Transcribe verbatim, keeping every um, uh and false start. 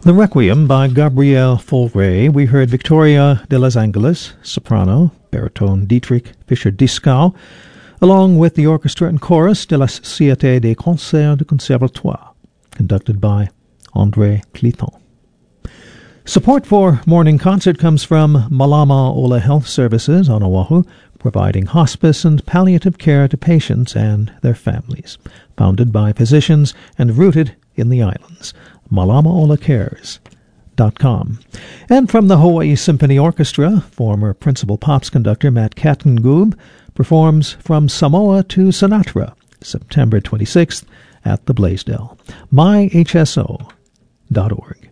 The Requiem by Gabriel Fauré. We heard Victoria de los Angeles, soprano, baritone Dietrich Fischer-Dieskau, along with the orchestra and chorus de la Société des Concerts du Conservatoire, conducted by André Cliton. Support for Morning Concert comes from Malama Ola Health Services on Oahu, providing hospice and palliative care to patients and their families. Founded by physicians and rooted in the islands. malama ola cares dot com. And from the Hawaii Symphony Orchestra, former principal Pops conductor Matt Kattengoob performs From Samoa to Sinatra, September twenty-sixth at the Blaisdell. my h s o dot org.